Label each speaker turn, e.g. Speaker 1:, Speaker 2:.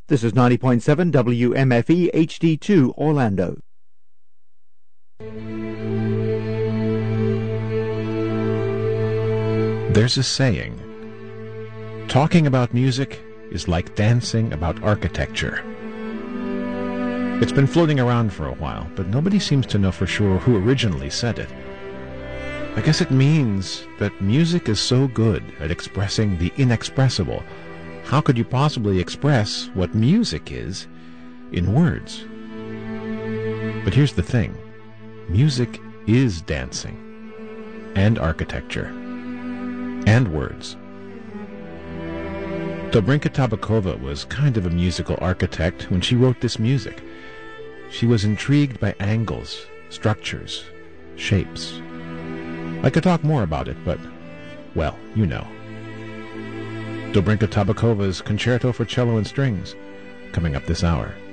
Speaker 1: This is 90.7 WMFE HD2 Orlando.
Speaker 2: There's a saying, talking about music is like dancing about architecture. It's been floating around for a while, but nobody seems to know for sure who originally said it. I guess it means that music is so good at expressing the inexpressible. How could you possibly express what music is in words? But here's the thing. Music is dancing, and architecture, and words. Dobrinka Tabakova was kind of a musical architect when she wrote this music. She was intrigued by angles, structures, shapes. I could talk more about it, but, well, you know. Dobrinka Tabakova's Concerto for Cello and Strings, coming up this hour.